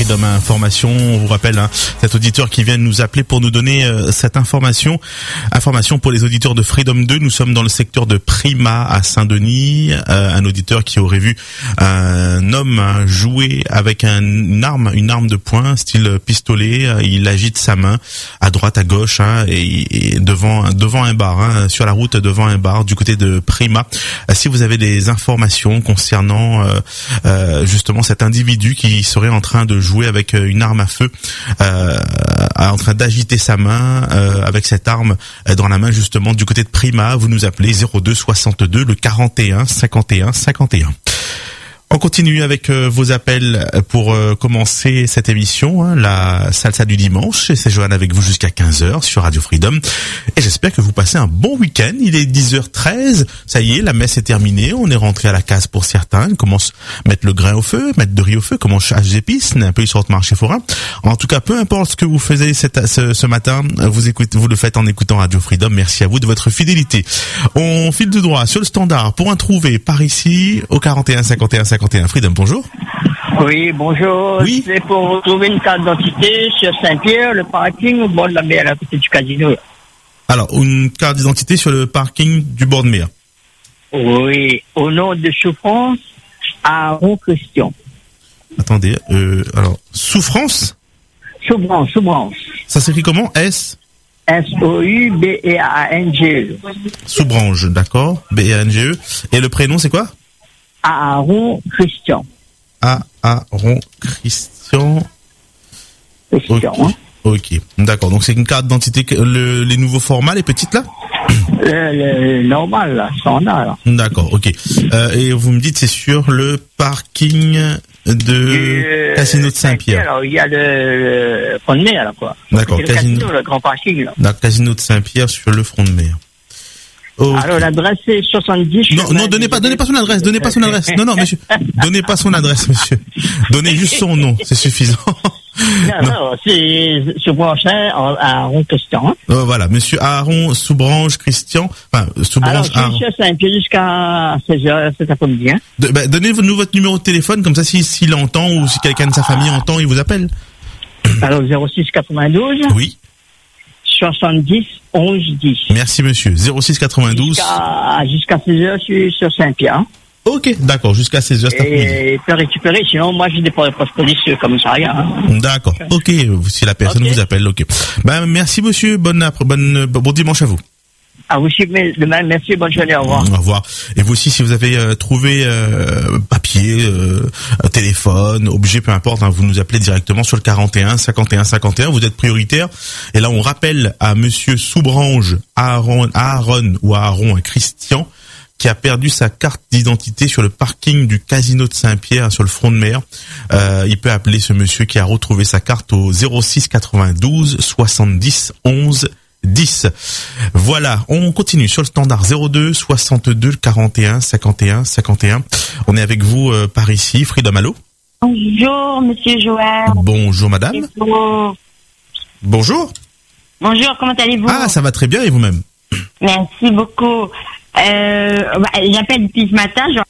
Freedom Information. On vous rappelle cet auditeur qui vient de nous appeler pour nous donner cette information pour les auditeurs de Freedom 2. Nous sommes dans le secteur de Prima à Saint-Denis. Un auditeur qui aurait vu un homme jouer avec une arme de poing, style pistolet. Il agite sa main à droite, à gauche, et devant un bar, sur la route devant un bar du côté de Prima. Si vous avez des informations concernant justement cet individu qui serait en train de jouer avec une arme à feu, en train d'agiter sa main avec cette arme dans la main justement du côté de Prima, vous nous appelez 02 62 le 41 51 51. On continue avec vos appels pour commencer cette émission, la salsa du dimanche. Et c'est Johan avec vous jusqu'à 15h sur Radio Freedom. Et j'espère que vous passez un bon week-end. Il est 10h13. Ça y est, la messe est terminée. On est rentré à la case pour certains. On commence à mettre le grain au feu, mettre de riz au feu, commence à épices, un peu sur le marché forain. En tout cas, peu importe ce que vous faisiez ce matin, vous le faites en écoutant Radio Freedom. Merci à vous de votre fidélité. On file de droit sur le standard pour un trouvé par ici au 41 51 51. Freedom, bonjour. Oui, bonjour. Oui. C'est pour retrouver une carte d'identité sur Saint-Pierre, le parking au bord de la mer, à côté du casino. Alors, une carte d'identité sur le parking du bord de mer. Oui, au nom de Souffrance, Aaron Christian. Attendez, alors, Souffrance? Souffrance. Ça s'écrit comment? S-O-U-B-E-A-N-G-E. Soubrange, d'accord. B-E-A-N-G-E. Et le prénom, c'est quoi? Aaron Christian. Aaron Christian. Ok, d'accord. Donc c'est une carte d'identité, les nouveaux formats, les petites là? Le normal, là, standard, là. D'accord, ok. Et vous me dites c'est sur le parking de Casino de Saint-Pierre. Alors, il y a le front de mer, là, quoi. D'accord, c'est le casino, le grand parking, là. D'accord, Casino de Saint-Pierre sur le front de mer. Okay. Alors, l'adresse est 70. Non, donnez pas son adresse. Non, monsieur. Donnez pas son adresse, monsieur. Donnez juste son nom, c'est suffisant. Non, c'est Soubrange Aaron Christian. Voilà, monsieur Aaron Soubrange Christian. Enfin, Soubrange Aaron. Alors, je suis à Saint-Pierre jusqu'à 16h cet après-midi. Donnez-nous votre numéro de téléphone, comme ça, s'il entend ou si quelqu'un de sa famille entend, il vous appelle. Alors, 06 92. Oui. 70 11 10. Merci monsieur. 06 92. Jusqu'à 16h, je suis sur Saint-Pierre. Ok, d'accord, jusqu'à 16h cet après-midi. Et peut récupérer, sinon moi j'ai des police commissariat. D'accord, ok, si la personne vous appelle, ok. Merci monsieur, bon dimanche à vous. Ah vous aussi, de même, merci, bonne journée, au revoir. Au revoir. Et vous aussi, si vous avez trouvé papier, téléphone, objet, peu importe, vous nous appelez directement sur le 41 51 51. Vous êtes prioritaire. Et là, on rappelle à monsieur Soubrange Aaron Christian qui a perdu sa carte d'identité sur le parking du casino de Saint-Pierre sur le front de mer. Il peut appeler ce monsieur qui a retrouvé sa carte au 06 92 70 11 10. Voilà, on continue sur le standard 02 62 41 51 51. On est avec vous par ici, Freedom, allô? Bonjour, monsieur Joël. Bonjour, madame. Bonjour. Bonjour, comment allez-vous? Ah, ça va très bien, et vous-même? Merci beaucoup. J'appelle depuis ce matin, je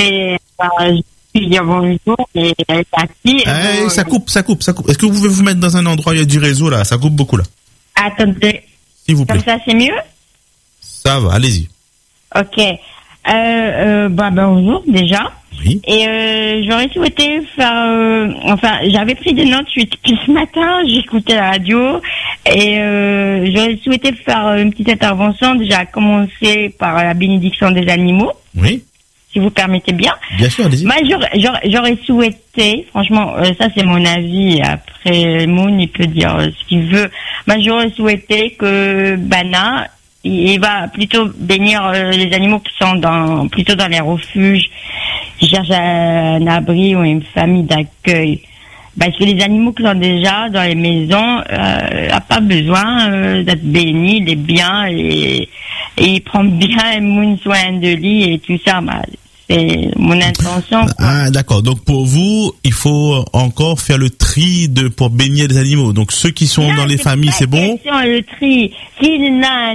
dire bonjour et parti. Ça coupe. Est-ce que vous pouvez vous mettre dans un endroit où il y a du réseau, là? Ça coupe beaucoup, là. Attendez. S'il vous plaît. Comme ça, c'est mieux? Ça va, allez-y. Ok. Bonjour, déjà. Oui. Et j'aurais souhaité faire... j'avais pris des notes depuis ce matin, j'écoutais la radio, et j'aurais souhaité faire une petite intervention, déjà commencer par la bénédiction des animaux. Oui. Si vous permettez bien. Bien sûr, allez-y. J'aurais souhaité, franchement, ça c'est mon avis, après Moon, il peut dire ce qu'il veut. J'aurais souhaité que Bana, il va plutôt bénir les animaux qui sont plutôt dans les refuges, qui cherchent un abri ou une famille d'accueil. Parce que les animaux qui sont déjà dans les maisons n'ont pas besoin d'être bénis, les biens, et ils prennent bien soin de lui et tout ça. c'est mon intention. Ah, d'accord. Donc pour vous, il faut encore faire le tri pour bénir les animaux. Donc ceux qui sont dans les familles, c'est bon? Le tri. S'il a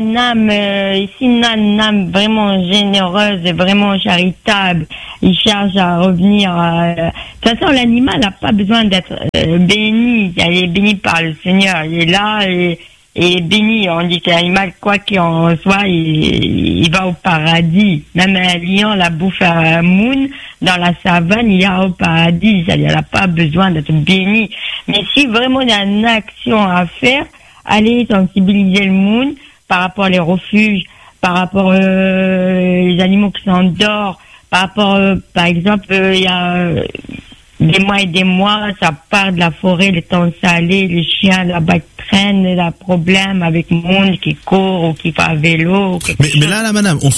une âme vraiment généreuse et vraiment charitable, il cherche à revenir. De toute façon, l'animal n'a pas besoin d'être béni. Il est béni par le Seigneur. Il est là et béni. On dit que l'animal, quoi qu'il en soit, il va au paradis. Même un lion, la bouffe à moune, dans la savane, il ira au paradis. C'est-à-dire, il n'a pas besoin d'être béni. Mais si vraiment il y a une action à faire, allez sensibiliser le monde par rapport aux refuges, par rapport aux animaux qui s'endorment, par rapport, par exemple, il y a des mois et des mois, ça part de la forêt, le temps salé, les chiens là-bas traînent, il y a problème avec le monde qui court ou qui va à vélo. Mais là, madame, on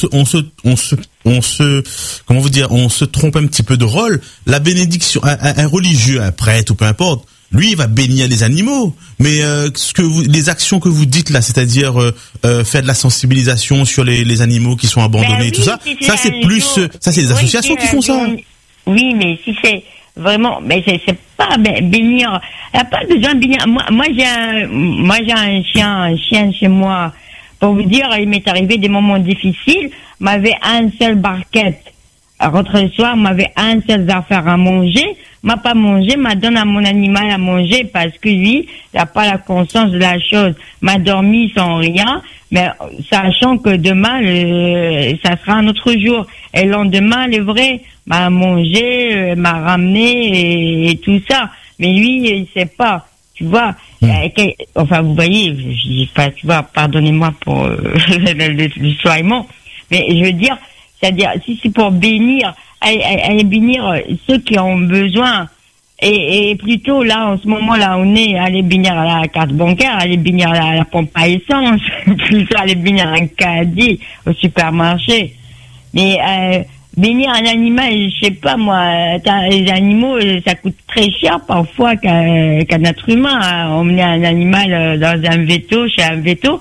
se, comment vous dire, on se trompe un petit peu de rôle. La bénédiction, un religieux, un prêtre ou peu importe, lui, il va bénir les animaux. Mais les actions que vous dites là, c'est-à-dire faire de la sensibilisation sur les animaux qui sont abandonnés, tout ça, ça c'est plus, ça c'est les associations qui font ça. Oui, mais si c'est vraiment, mais c'est pas bénir. Il n'y a pas besoin de bénir. Moi j'ai un chien chez moi. Pour vous dire, il m'est arrivé des moments difficiles. M'avait un seul barquette. Rentre le soir, m'avait un seul affaire à manger. M'a pas mangé, m'a donné à mon animal à manger parce que lui, il n'a pas la conscience de la chose. M'a dormi sans rien, mais sachant que demain, ça sera un autre jour. Et le lendemain, le vrai, m'a mangé, m'a ramené et tout ça. Mais lui, il sait pas. Tu vois, enfin, vous voyez, tu vois, pardonnez-moi pour le soignement, mais je veux dire, c'est-à-dire, si c'est pour bénir, aller bénir ceux qui ont besoin, et plutôt là, en ce moment-là, on est aller bénir à la carte bancaire, aller bénir à la pompe à essence, plutôt aller bénir un caddie au supermarché. Mais bénir un animal, je sais pas moi, les animaux, ça coûte très cher parfois qu'un être humain. Hein. Emmener un animal dans un veto, chez un veto,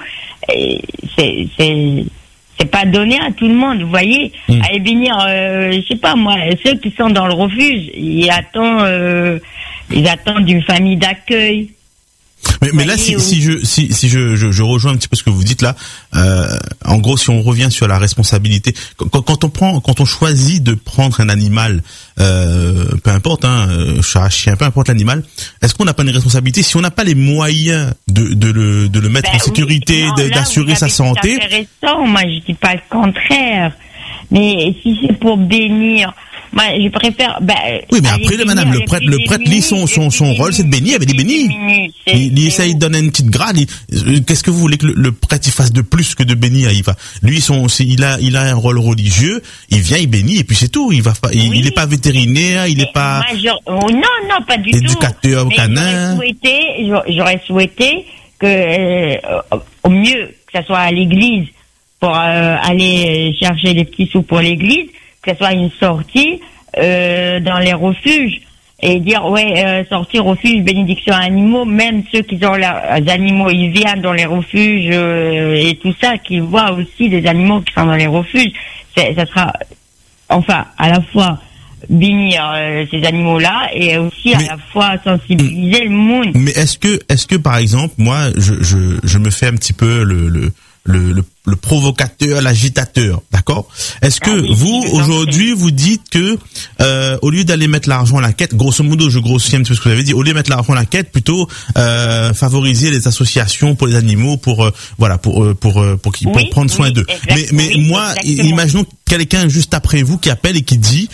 c'est pas donné à tout le monde, vous voyez. Aller bénir, je sais pas moi, ceux qui sont dans le refuge, ils attendent d'une famille d'accueil. Mais là, si je rejoins un petit peu ce que vous dites là, en gros, si on revient sur la responsabilité, quand on choisit de prendre un animal, peu importe, chat, chien, peu importe l'animal, est-ce qu'on n'a pas une responsabilité si on n'a pas les moyens de le mettre en sécurité, d'assurer sa santé? C'est intéressant, moi je dis pas le contraire, mais si c'est pour bénir. Moi, je préfère. Oui, mais après, madame, le prêtre, lit son rôle, c'est de bénir, mais il bénit. Il essaye de donner une petite grade. Qu'est-ce que vous voulez que le prêtre il fasse de plus que de bénir? Lui, il a un rôle religieux. Il vient, il bénit, et puis c'est tout. Il va pas, il est pas vétérinaire, il est pas. Non, pas du tout. Éducateur canin. J'aurais souhaité que, au mieux, que ça soit à l'église pour aller chercher les petits sous pour l'église. Que ce soit une sortie dans les refuges et dire sortie refuge bénédiction animaux, même ceux qui ont les animaux ils viennent dans les refuges et tout ça, qu'ils voient aussi des animaux qui sont dans les refuges. Ça sera enfin à la fois bénir ces animaux-là et aussi à la fois sensibiliser le monde. Mais est-ce que par exemple moi je me fais un petit peu le provocateur, l'agitateur, d'accord? Est-ce que vous, aujourd'hui, vous dites que, au lieu d'aller mettre l'argent à la quête, grosso modo, je grossis un petit peu ce que vous avez dit, au lieu de mettre l'argent à la quête, plutôt, favoriser les associations pour les animaux, pour prendre soin d'eux. Mais moi, imaginons quelqu'un juste après vous qui appelle et qui dit,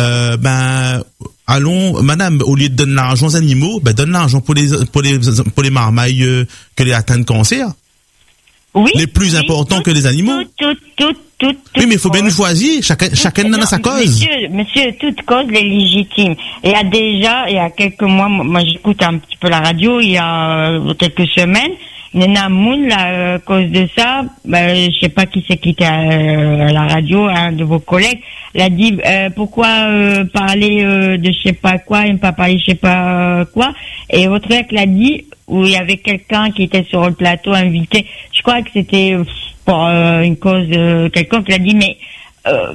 allons, madame, au lieu de donner l'argent aux animaux, donne l'argent pour les marmailles, que les atteintes de cancer. Oui, les plus importants que les animaux. Oui, mais il faut bien nous choisir. Chacun dans sa cause. Monsieur, toute cause est légitime. Il y a quelques mois, moi j'écoute un petit peu la radio, il y a quelques semaines, Nena Moon, à cause de ça, je sais pas qui c'est qui était à la radio, un de vos collègues, l'a dit, pourquoi parler de je sais pas quoi et ne pas parler je sais pas quoi. Et votre collègue l'a dit, où il y avait quelqu'un qui était sur le plateau invité, je crois que c'était pour une cause quelqu'un qui l'a dit, mais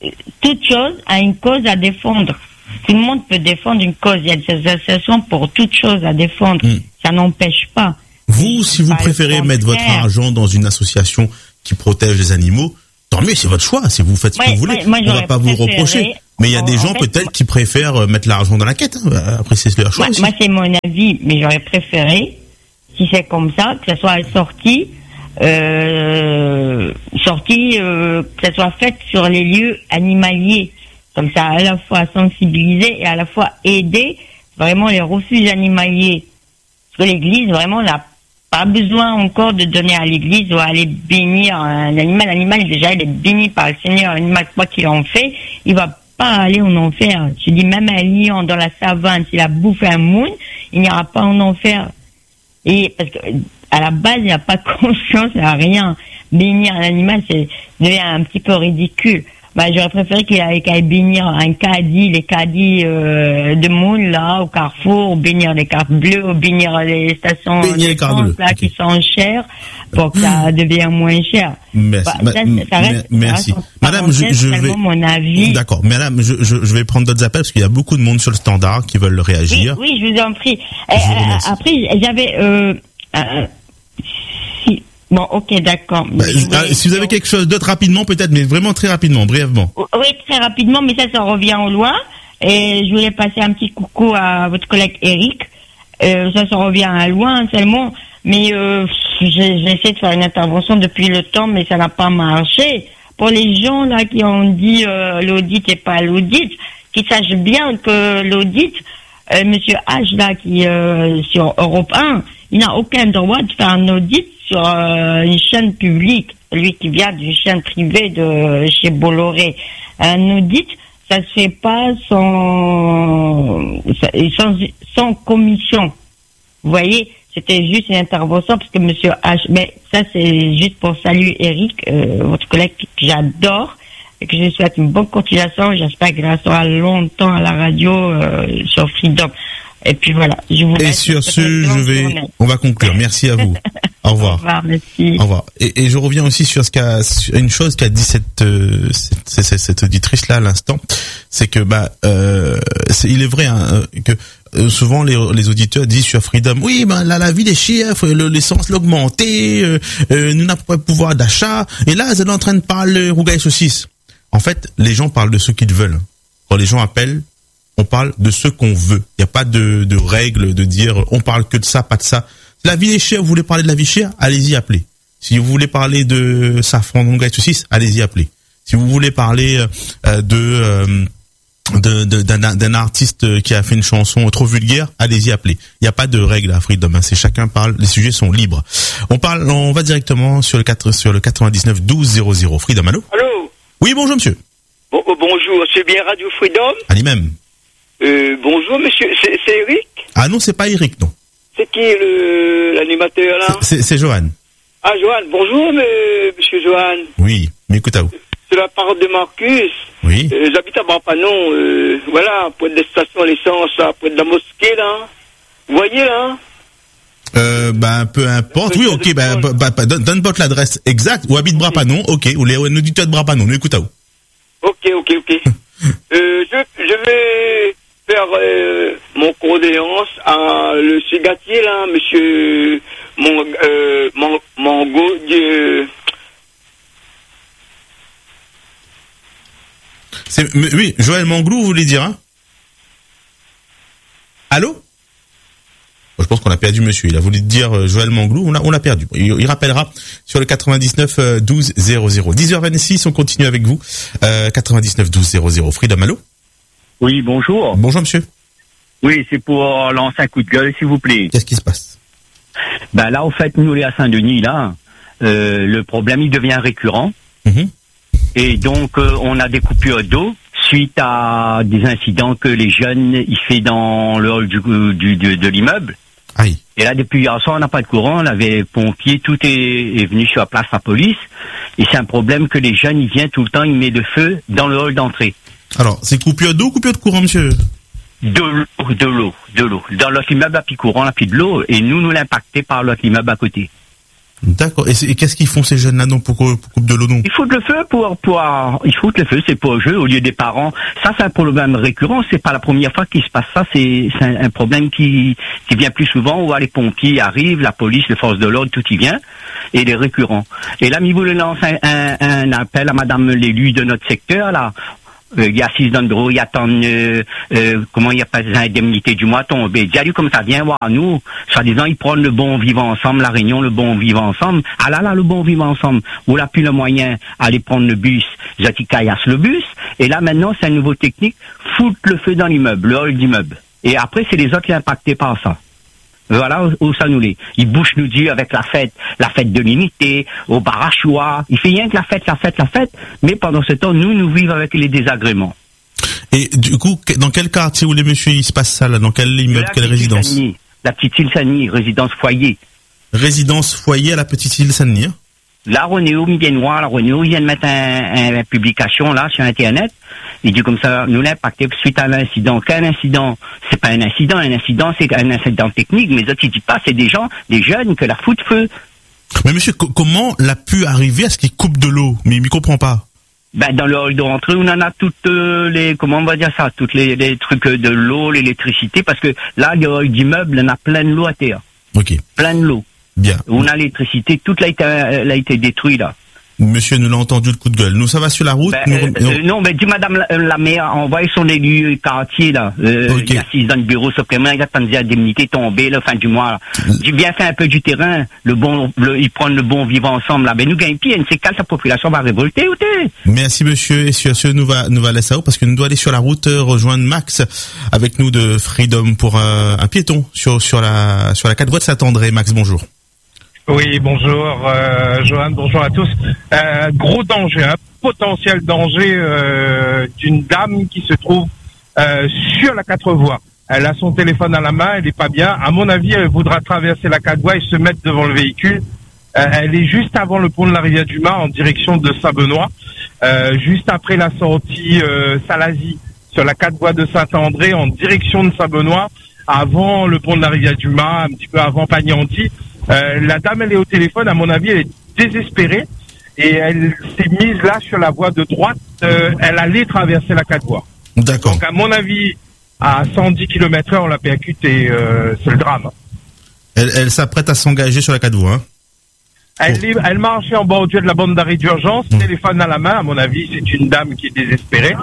toute chose a une cause à défendre. Tout le monde peut défendre une cause. Il y a des associations pour toute chose à défendre. Ça n'empêche pas. Vous, si vous préférez mettre votre argent dans une association qui protège les animaux, tant mieux, c'est votre choix. Si vous faites ce que vous voulez, on va pas vous reprocher. Mais il y a des gens peut-être qui préfèrent mettre l'argent dans la quête. Après, c'est leur choix aussi. Moi, c'est mon avis, mais j'aurais préféré, si c'est comme ça, que ça soit sorti, que ça soit fait sur les lieux animaliers. Comme ça, à la fois sensibiliser et à la fois aider vraiment les refuges animaliers. Parce que l'église, vraiment, n'a pas besoin encore de donner à l'église ou aller bénir un animal. L'animal, déjà, il est béni par le Seigneur. L'animal, quoi qu'il en fait, il va pas aller en enfer. Je dis, même un lion dans la savane, s'il a bouffé un moune, il n'ira pas en enfer. Et, parce que, à la base, il n'y a pas de conscience, il n'y a rien. Bénir un animal, devient un petit peu ridicule. J'aurais préféré qu'il aille bénir un caddie, les caddies de moule là au carrefour, ou bénir les cartes bleues, ou bénir les stations là qui sont chères pour que ça devienne moins cher. Merci. Merci. Madame, je vais mon avis. D'accord. Madame, je vais prendre d'autres appels parce qu'il y a beaucoup de monde sur le standard qui veulent réagir. Oui, je vous en prie. Après, j'avais bon, ok, d'accord. Si vous avez quelque chose d'autre rapidement, peut-être, mais vraiment très rapidement, brièvement. Oui, très rapidement, mais ça revient au loin. Et je voulais passer un petit coucou à votre collègue Eric. Ça revient à loin seulement. Mais j'ai essayé de faire une intervention depuis le temps, mais ça n'a pas marché. Pour les gens là qui ont dit l'audit et pas l'audit, qu'ils sachent bien que l'audit, Monsieur H là qui sur Europe 1, il n'a aucun droit de faire un audit sur une chaîne publique, lui qui vient d'une chaîne privée de chez Bolloré. Un audit, ça se fait pas sans commission. Vous voyez, c'était juste une intervention parce que Monsieur H, mais ça c'est juste pour saluer Eric, votre collègue que j'adore et que je souhaite une bonne continuation. J'espère qu'il restera longtemps à la radio sur Freedom. Et puis voilà, je vous laisse. Et sur ce, on va conclure. Merci à vous. Au revoir. Au revoir, merci. Au revoir. Et je reviens aussi sur une chose qu'a dit cette auditrice là à l'instant, c'est que il est vrai que souvent les auditeurs disent sur Freedom, oui, la vie des chiens, l'essence l'a augmenté, nous n'avons pas de pouvoir d'achat, et là, ils sont en train de parler rougaille saucisse. En fait, les gens parlent de ce qu'ils veulent. Quand les gens appellent, on parle de ce qu'on veut. Il n'y a pas de règles de dire on parle que de ça, pas de ça. La vie des chers, vous voulez parler de la vie chère, allez-y, appelez. Si vous voulez parler de safran rougaille saucisse, allez-y, appelez. Si vous voulez parler d'un artiste qui a fait une chanson trop vulgaire, allez-y, appelez. Il n'y a pas de règles à Freedom, c'est chacun parle, les sujets sont libres. On va directement sur le 99 12 00. Freedom, allô? Allô? Oui, bonjour monsieur. Bonjour, c'est bien Radio Freedom? Allez même. Bonjour monsieur, c'est Eric? Ah non, c'est pas Eric, non. C'est qui l'animateur là? C'est Johan. Ah Johan, bonjour monsieur Johan. Oui, mais écoute à vous. C'est la parole de Marcus. Oui. J'habite à Brapanon, voilà, près de la station l'essence, près de la mosquée là. Vous voyez là? Peu importe. Oui, ok, donne votre l'adresse exacte. Où habite Brapanon, ok. Ou les auditeurs de Brapanon, nous écoute à vous. Ok. Je vais faire mon condoléance à le cigatier là, monsieur Mango. Oui, Joël Manglou, vous voulez dire, hein? Allô? Je pense qu'on a perdu monsieur. Il a voulu dire Joël Manglou. On l'a perdu. Il rappellera sur le 99 12 00. 10h26, on continue avec vous. 99 12 00. Freedom, allô? Oui, bonjour. Bonjour monsieur. Oui, c'est pour lancer un coup de gueule, s'il vous plaît. Qu'est-ce qui se passe? Là, au fait, nous, à Saint-Denis, là, le problème, il devient récurrent. Mm-hmm. Et donc, on a des coupures d'eau suite à des incidents que les jeunes, ils font dans le hall de l'immeuble. Aïe. Et là, depuis hier soir, on n'a pas de courant, on avait les pompiers, tout est venu sur la place, la police. Et c'est un problème que les jeunes, ils viennent tout le temps, ils mettent le feu dans le hall d'entrée. Alors, c'est coupure d'eau ou coupure de courant, monsieur? De l'eau. Dans l'autre immeuble, il n'y a plus de courant, il n'y a plus de l'eau, et nous l'impacter par l'autre immeuble à côté. D'accord. Et qu'est-ce qu'ils font ces jeunes-là non pour coupe de l'eau non? Ils foutent le feu ils foutent le feu, c'est pour jeu au lieu des parents. Ça, c'est un problème récurrent. C'est pas la première fois qu'il se passe ça. C'est un problème qui vient plus souvent où les pompiers arrivent, la police, les forces de l'ordre, tout y vient. Et il est récurrent. Et là, il voulait lancer un appel à madame l'élu de notre secteur, là. Il y a 6 dans le bureau, il attend, comment il n'y a pas d'indemnité du mois tombé. J'ai dit comme ça, viens voir nous. Soi-disant, ils prennent le bon vivre ensemble, la réunion, le bon vivre ensemble. Ah là, le bon vivre ensemble. Où là, plus le moyen, aller prendre le bus. J'ai caillasse le bus. Et là, maintenant, c'est une nouvelle technique. Foutre le feu dans l'immeuble, le hall d'immeuble. Et après, c'est les autres qui sont impactés par ça. Voilà où ça nous l'est. Il bouche nous dit avec la fête de l'unité, au bar à choix. Il fait rien que la fête. Mais pendant ce temps, nous vivons avec les désagréments. Et du coup, dans quel quartier où les messieurs, il se passe ça, là? Dans quel immeuble, quelle résidence? La petite île Saint-Denis, résidence foyer. Résidence foyer à la petite île Saint-Denis. Là, Renéo, il vient de voir, il vient de mettre une publication, là, sur Internet. Il dit comme ça, nous l'impacté suite à l'incident. Quel incident? C'est pas un incident, c'est un incident technique, mais autres, il dit pas, c'est des jeunes que la foutent feu. Mais monsieur, comment l'a pu arriver à ce qu'il coupe de l'eau? Mais il ne comprend pas. Dans le hall de rentrée, on en a toutes toutes les trucs de l'eau, l'électricité, parce que là, le hall d'immeuble, on a plein de l'eau à terre. Ok. Plein de l'eau. Bien. On a l'électricité, toute a été détruite, là. Monsieur, nous l'a entendu le coup de gueule. Nous, ça va sur la route. Non, mais dis madame la maire, envoie son élu quartier, là. Okay. Il assise dans le bureau supplément, il attend des indemnités tombées, là, fin du mois. J'ai bien fait un peu du terrain, ils prennent le bon vivre ensemble, là. Ben, nous gagnons pied, c'est calme, sa population va révolter, ou t'es? Merci, monsieur. Et sur ce, nous va laisser parce que nous doit aller sur la route, rejoindre Max avec nous de Freedom pour un piéton sur la 4 voies de Saint-André. Max, bonjour. Oui, bonjour Johan, bonjour à tous. Gros danger, un potentiel danger d'une dame qui se trouve sur la 4 voies. Elle a son téléphone à la main, elle est pas bien. À mon avis, elle voudra traverser la 4 voies et se mettre devant le véhicule. Elle est juste avant le pont de la rivière du Mât en direction de Saint-Benoît, juste après la sortie Salazie sur la 4 voies de Saint-André en direction de Saint-Benoît, avant le pont de la rivière du Mât, un petit peu avant Pagnandy. La dame, elle est au téléphone, à mon avis, elle est désespérée et elle s'est mise là sur la voie de droite. Elle allait traverser la 4 voies. D'accord. Donc, à mon avis, à 110 km/h, on l'a percute et c'est le drame. Elle s'apprête à s'engager sur la 4 voies. Elle marchait en bordure de la bande d'arrêt d'urgence, téléphone à la main. À mon avis, c'est une dame qui est désespérée.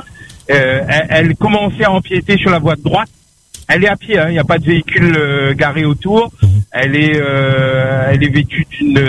Elle commençait à empiéter sur la voie de droite. Elle est à pied, il n'y a pas de véhicule garé autour. Elle est vêtue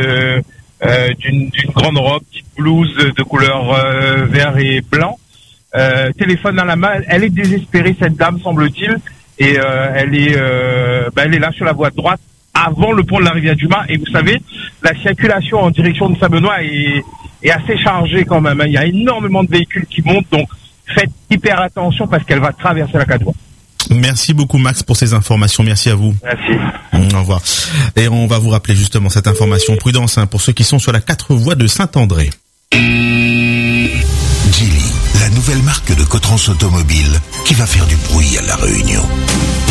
d'une grande robe, petite blouse de couleur vert et blanc. Téléphone à la main. Elle est désespérée, cette dame, semble-t-il, et elle est là sur la voie de droite avant le pont de la rivière du Mât. Et vous savez, la circulation en direction de Saint-Benoît est assez chargée quand même. Il y a énormément de véhicules qui montent, donc faites hyper attention parce qu'elle va traverser la 4 voies. Merci beaucoup Max pour ces informations, merci à vous. Merci. Au revoir. Et on va vous rappeler justement cette information. Prudence pour ceux qui sont sur la 4 voies de Saint-André. Geely, la nouvelle marque de Cotrans Automobile qui va faire du bruit à La Réunion.